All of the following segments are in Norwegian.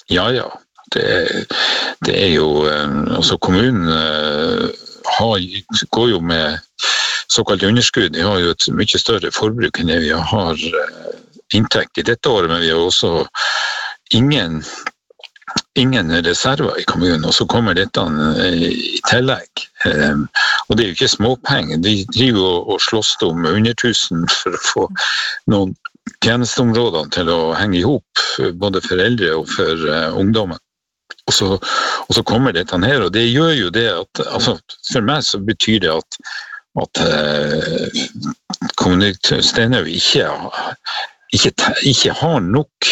Ja, ja. Det jo, altså kommunen går jo med såkalt underskudd. Vi har jo et mye større forbruk enn det vi har inntekt i dette året, men vi har også ingen reserver i kommunen, og så kommer dette i tillegg. Og det jo ikke småpenger. De driver og slåss om under 1000 for å få noen tjenesteområdene til å henge ihop, både for eldre og for ungdommen. Og så kommer dette her, og det gjør jo det at, altså, for meg så betyr det at kommundirektør Stenhaug ikke har nok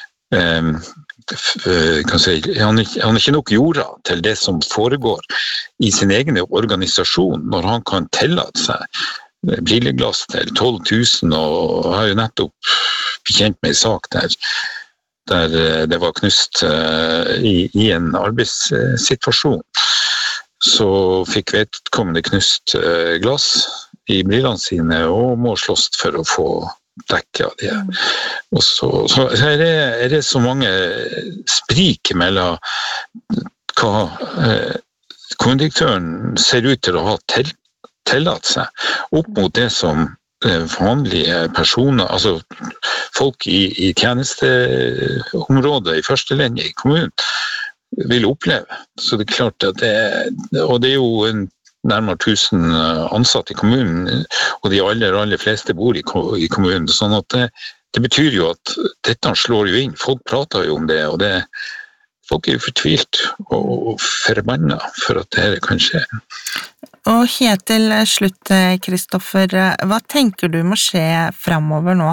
han ikke nok jorda til det som foregår i sin egen organisasjon, når han kan tillate seg brilleglass til 12 000, og har jo nettopp bekjent med en sak der det var knust i en arbeidssituasjon. Så fikk vedkommende knust glass i brillene sine og må slåss for å få dekket det. Og så det så mange sprik mellom hva kommunedirektøren ser ut til å ha tillatt seg opp mot det som vanlige personer, altså folk i tjenesteområdet i første linje i kommunen vil oppleve. Så det klart at og det jo nærmere 1000 ansatte i kommunen, og de aller fleste bor i kommunen, sånn at det betyr jo at dette slår jo inn. Folk prater jo om det, og folk jo fortvilt og forbannet for at dette kan skje. Og helt til slutt, Kristoffer, hva tenker du må skje fremover nå?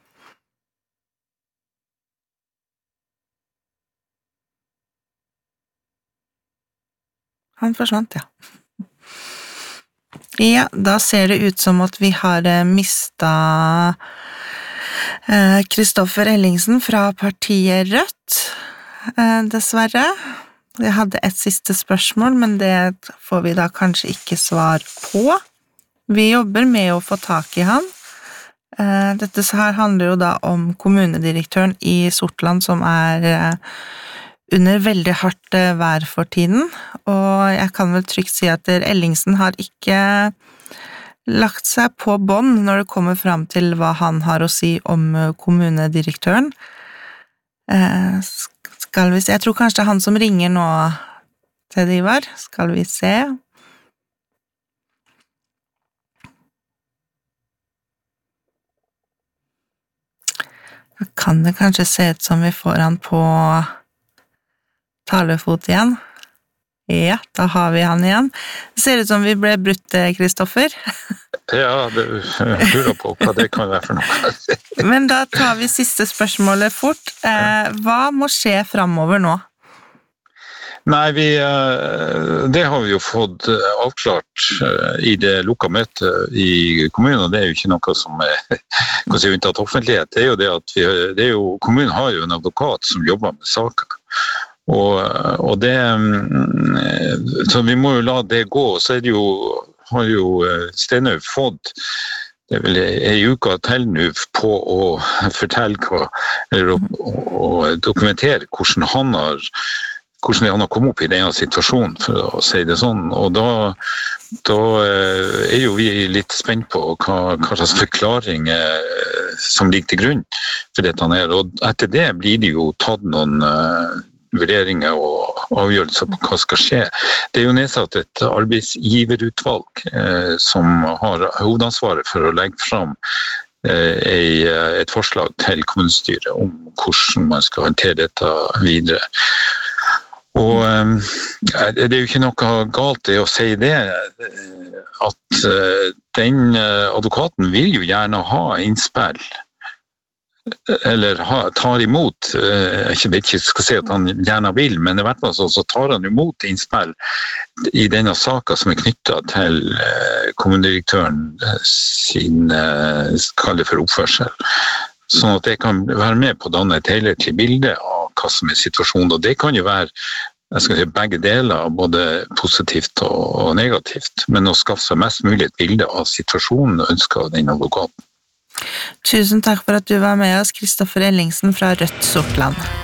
Han forsvant, ja. Ja, da ser det ut som at vi har mistet Kristoffer Ellingsen fra partiet Rødt, dessverre. Jeg hadde et siste spørsmål, men det får vi da kanskje ikke svar på. Vi jobber med å få tak i han. Dette her handler jo da om kommunedirektøren i Sortland, som under veldig hardt vær for tiden, og jeg kan vel trygt si at Ellingsen har ikke lagt seg på bånd når det kommer fram til hva han har å si om kommunedirektøren. Jeg tror kanskje det er han som ringer nå til Ivar. Skal vi se. Da kan det kanskje se ut som vi får han på talefot igjen. Ja, da har vi han igjen. Det ser ut som vi ble brutt, Kristoffer. Ja, det lurer på hva det kan være for noe. Men da tar vi siste spørsmålet fort. Hva må skje fremover nå? Nei, det har vi jo fått avklart i det lukka møtet i kommunen, og det jo ikke noe som unntatt offentlighet. Det jo det at kommunen har jo en advokat som jobber med saker. Og det så vi må jo la det gå, og så har jo Stenhaug fått det vel en uke til nå på å fortelle eller å dokumentere hvordan han har kommet opp i denne situasjonen, for å si det sånn, og da jo vi litt spent på hva slags forklaring som ligger til grunn for dette her, og etter det blir det jo tatt noen vurderinger og avgjørelser på hva skal skje. Det jo nedsatt et arbeidsgiverutvalg som har hovedansvaret for å legge fram et forslag til kommunestyret om hvordan man skal håndtere dette videre. Og det jo ikke noe galt i å si det, at den advokaten vil jo gjerne ha innspill, eller tar imot, jeg vet ikke skal si at han gjerne vil, men i hvert fall så tar han imot innspill i denne saken som knyttet til kommunedirektøren sin, kall det for oppførsel. Sånn at det kan være med på å danne et helhetlig bilde av hva som situasjonen, og det kan jo være begge deler, både positivt og negativt, men å skaffe seg mest mulig et bilde av situasjonen ønsker den advokaten. Tusen takk for at du var med oss, Kristoffer Ellingsen fra Rødt Sortland.